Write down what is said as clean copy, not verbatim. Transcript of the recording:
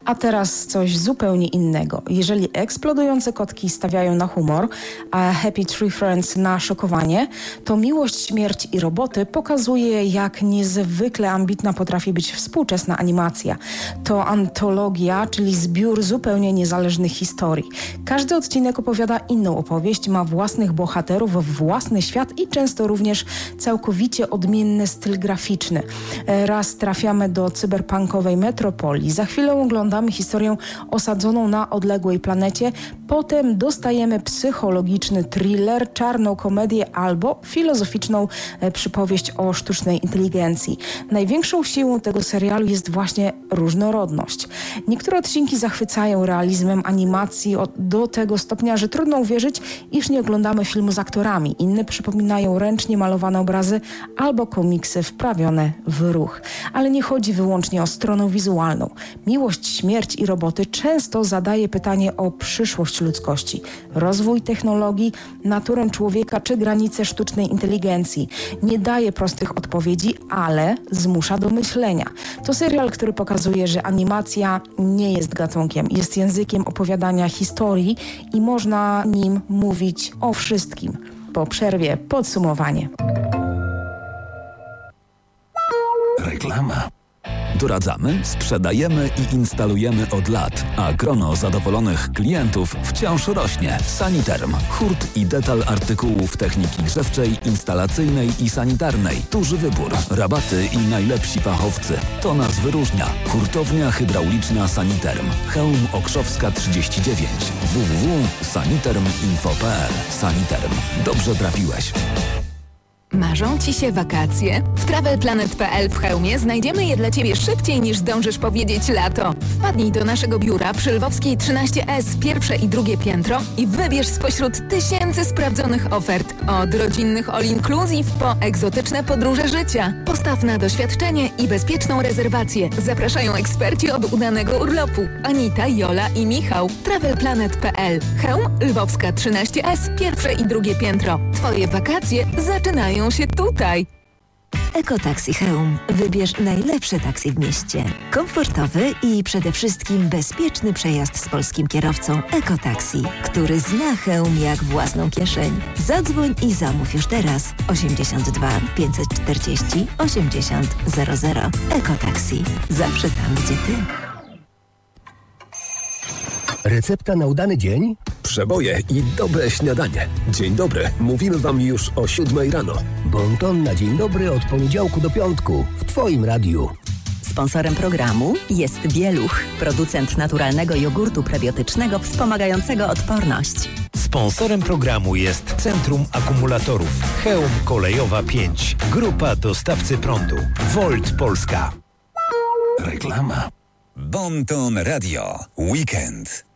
A teraz coś zupełnie innego. Jeżeli eksplodujące kotki stawiają na humor, a Happy Tree Friends na szokowanie, to Miłość, śmierć i roboty pokazuje, jak niezwykle ambitna potrafi być współczesna animacja. To antologia, czyli zbiór zupełnie niezależnych historii. Każdy odcinek opowiada inną opowieść, ma własnych bohaterów, własny świat i często również całkowicie odmienny styl graficzny. Raz trafiamy do cyberpunkowej metropolii, za chwilę oglądamy historię osadzoną na odległej planecie, potem dostajemy psychologiczny thriller, czarną komedię albo filozoficzną przypowieść o sztucznej inteligencji. Największą siłą tego serialu jest właśnie różnorodność. Niektóre odcinki zachwycają realizmem animacji do tego stopnia, że trudno uwierzyć, iż nie oglądamy filmu z aktorami. Inne przypominają ręcznie malowane obrazy albo komiksy wprawione w ruch. Ale nie chodzi wyłącznie o stronę wizualną. Miłość, śmierć i roboty często zadaje pytanie o przyszłość ludzkości, rozwój technologii, naturę człowieka czy granice sztucznej inteligencji. Nie daje prostych odpowiedzi, ale zmusza do myślenia. To serial, który pokazuje, że animacja nie jest gatunkiem, jest językiem opowiadania historii i można nim mówić o wszystkim. Po przerwie podsumowanie. Reklama. Doradzamy, sprzedajemy i instalujemy od lat, a grono zadowolonych klientów wciąż rośnie. Saniterm. Hurt i detal artykułów techniki grzewczej, instalacyjnej i sanitarnej. Duży wybór, rabaty i najlepsi fachowcy. To nas wyróżnia. Hurtownia hydrauliczna Saniterm. Chełm Okrzowska 39. www.saniterminfo.pl. Saniterm. Dobrze trafiłeś. Marzą Ci się wakacje? W TravelPlanet.pl w Chełmie znajdziemy je dla Ciebie szybciej niż zdążysz powiedzieć lato. Wpadnij do naszego biura przy Lwowskiej 13S, pierwsze i drugie piętro i wybierz spośród tysięcy sprawdzonych ofert. Od rodzinnych all-inclusive po egzotyczne podróże życia. Postaw na doświadczenie i bezpieczną rezerwację. Zapraszają eksperci od udanego urlopu. Anita, Jola i Michał. TravelPlanet.pl. Chełm, Lwowska 13S, pierwsze i drugie piętro. Twoje wakacje zaczynają się tutaj. Ekotaxi Chełm. Wybierz najlepsze taksi w mieście. Komfortowy i przede wszystkim bezpieczny przejazd z polskim kierowcą Ekotaxi, który zna Chełm jak własną kieszeń. Zadzwoń i zamów już teraz. 82 540 80 00. Ekotaxi. Zawsze tam, gdzie ty. Recepta na udany dzień? Przeboje i dobre śniadanie. Dzień dobry. Mówimy Wam już o 7 rano. Bon ton na dzień dobry od poniedziałku do piątku w Twoim radiu. Sponsorem programu jest Bieluch, producent naturalnego jogurtu prebiotycznego wspomagającego odporność. Sponsorem programu jest Centrum Akumulatorów Chełm Kolejowa 5, grupa dostawcy prądu, Volt Polska. Reklama. Bon ton radio. Weekend.